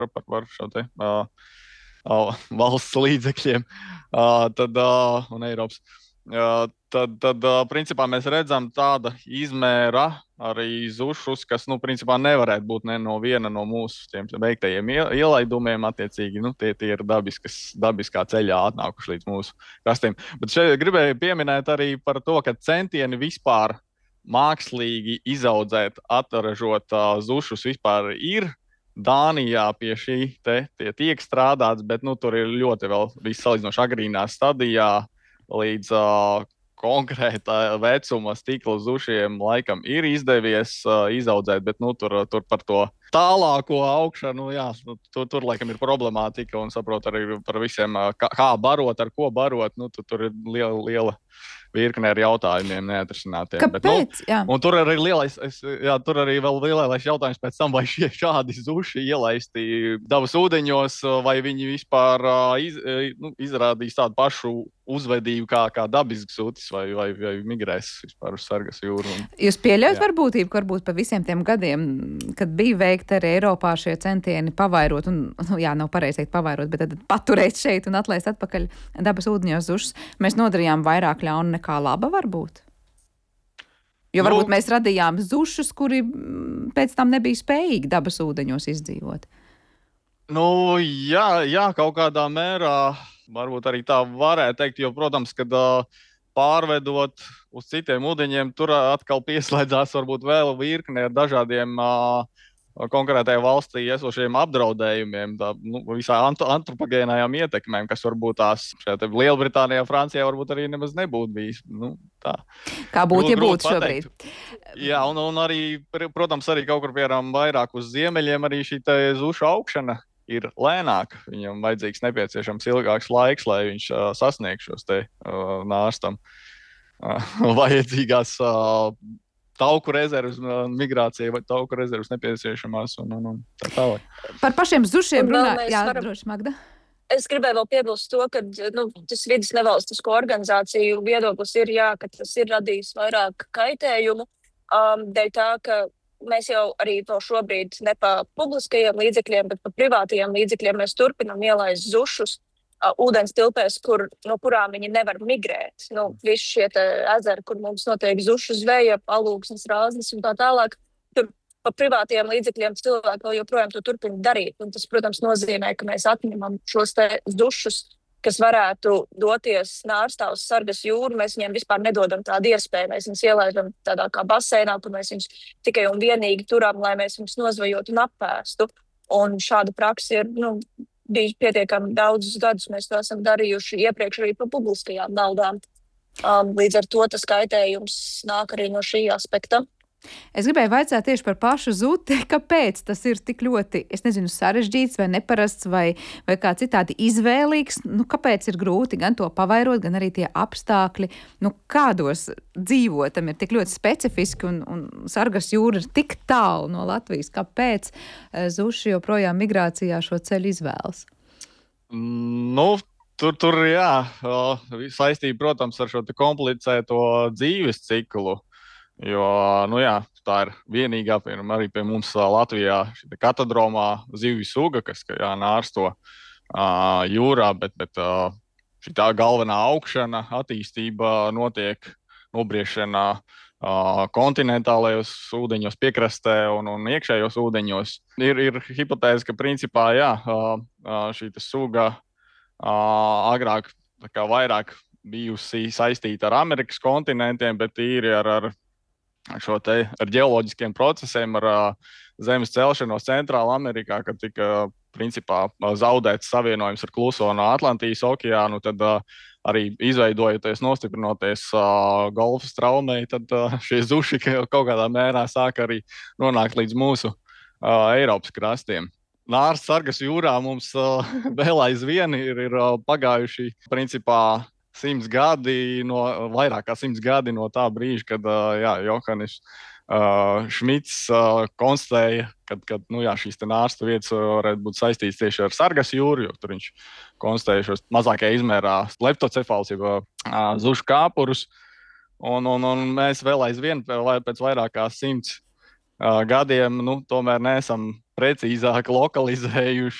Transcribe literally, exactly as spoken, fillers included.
par, par šo te uh, uh, valsts līdzekļiem uh, tad, uh, un Eiropas. Uh, tad, tad uh, principā mēs redzam tāda izmēra arī zušus, kas, nu, principā nevarētu būt ne no viena no mūsu tiem veiktajiem ielaidumiem, attiecīgi, nu, tie, tie ir dabiskas, dabiskā ceļā atnākuši līdz mūsu krastiem. Bet šeit gribēju pieminēt arī par to, ka centieni vispār mākslīgi izaudzēt, atražot uh, zušus vispār ir. Dānijā pie šī te tie tiek strādāts, bet, nu, tur ir ļoti vēl viss salīdzinoši agrīnā stadijā. Līdz uh, konkrēta vecuma stikla zušiem laikam ir izdevies uh, izaudzēt, bet nu, tur, tur par to tālāko augšanu, jā, tur, tur laikam ir problemātika un saprot arī par visiem, uh, kā, kā barot, ar ko barot, nu, tur, tur ir liela, liela virkne ar jautājumiem neatrisinātiem. Kāpēc? Bet, nu, un tur arī lielais, es, jā, tur arī vēl lielais jautājums pēc tam, vai šie šādi zuši ielaisti dabas ūdeņos, vai viņi vispār iz, nu, izrādīs tādu pašu uzvedību kā, kā dabisks sutis, vai, vai, vai migrēs vispār uz Sargas jūru. Un, Jūs pieļaujat varbūtību, ka varbūt pa visiem tiem gadiem, kad bija veikti arī Eiropā šie centieni pavairot, un, nu, jā, nav pareizi teikt pavairot, bet tad paturēt šeit un atlaist atpakaļ dabas ūdeņos zušus, mēs nodarījām vairāk ļaunu nekā laba varbūt? Jo varbūt nu, mēs radījām zušus, kuri pēc tam nebija spējīgi dabas ūdeņos izdzīvot. Nu, jā, jā, kaut kādā mērā varbūt arī tā varētu teikt, jo, protams, kad uh, pārvedot uz citiem ūdeņiem, tur atkal pieslēdzās varbūt vēl virkne ar dažādiem uh, konkrētajā valstī esošiem apdraudējumiem, tā, nu, visā antropogēnajām ietekmēm, kas varbūt tās šeit Lielbritānijā, Francijā varbūt arī nemaz nebūtu bijis. Nu, tā. Kā būtu, ja būtu šobrīd? Jā, un, un arī, protams, arī kaut kur piemēram vairāk uz ziemeļiem arī šī te zušu augšana ir lēnāk. Viņam vajadzīgs nepieciešams ilgāks laiks, lai viņš uh, sasniegtu šos te uh, nārstam uh, vajadzīgās uh, tauku rezervas uh, migrācija vai tauku rezervas nepieciešamās un, un, un tā tālāk. Par pašiem zušiem runā, jā, varam... droši, Magda. Es gribēju vēl piebilst to, ka nu, tas vidas nevalstisko organizāciju viedoklis ir, jā, ka tas ir radījis vairāk kaitējumu, um, dēļ tā, ka mēs jau arī vēl šobrīd ne pa publiskajiem līdzekļiem, bet pa privātajiem līdzekļiem mēs turpinam ielaist zušus uh, ūdens tilpēs, kur, no kurām viņi nevar migrēt. Nu, visi šie ezeri, kur mums notiek zušu zveja, palūksnes, rāznes un tā tālāk, tur pa privātajiem līdzekļiem cilvēki vēl joprojām to turpina darīt. Un tas, protams, nozīmē, ka mēs atņemam šos te zušus, kas varētu doties nārstā uz Sargas jūru, mēs viņiem vispār nedodam tādu iespēju. Mēs viņus ielaidam tādā kā baseinā, kur mēs viņus tikai un vienīgi turam, lai mēs viņus nozvajotu un apēstu. Un šāda praksa ir, nu, bija pietiekami daudzus gadus. Mēs to esam darījuši iepriekš arī pa publiskajām naudām. Um, līdz ar to tas kaitējums nāk arī no šī aspekta. Es gribēju vaicāt tieši par pašu zuti, kāpēc tas ir tik ļoti, es nezinu, sarežģīts vai neparasts vai, vai kā citādi izvēlīgs. Nu, kāpēc ir grūti gan to pavairot, gan arī tie apstākļi, nu, kādos dzīvot, tam ir tik ļoti specifiski un, un Sargas jūra ir tik tālu no Latvijas. Kāpēc zuši joprojām migrācijā šo ceļu izvēlas? Nu, tur, tur jā, saistība, protams, ar šo te komplicēto dzīves ciklu. Jo, nu jā, tā ir vienīgā, piemēram, arī pie mums Latvijā šī katadromā zivju suga, kas jā, nārsto uh, jūrā, bet, bet uh, šī tā galvenā augšana, attīstība notiek nobriešana uh, kontinentālajos ūdeņos, piekrastē un, un iekšējos ūdeņos. Ir, ir hipotēze, ka principā jā, uh, šī suga uh, agrāk tā kā vairāk bijusi saistīta ar Amerikas kontinentiem, bet īri ar, ar šo te ar ģeoloģiskiem procesiem, ar uh, zemes celšanos Centrāla Amerikā, kad tika principā zaudēts savienojums ar Kluso un Atlantijas okeānu, tad uh, arī izveidojoties, nostiprinoties uh, Golfa straumei, tad uh, šie zuši kaut kādā mērā sāka arī nonākt līdz mūsu uh, Eiropas krastiem. Nārsts Sargas jūrā mums uh, vēl aizvien ir, ir uh, pagājuši principā simts gadi, no, vairāk kā simts gadi no tā brīža, kad uh, jā, Johannes uh, Šmits uh, konstatēja, kad, kad nu, jā, šīs te nārsta vietas varētu būt saistītas tieši ar Sargas jūru, jo tur viņš konstatēja šos mazākajā izmērā leptocefālus, jeb uh, zušu kāpurus, un, un, un mēs vēl aizvien pēc vairāk kā simts gadiem nu, tomēr neesam precīzāk lokalizējuši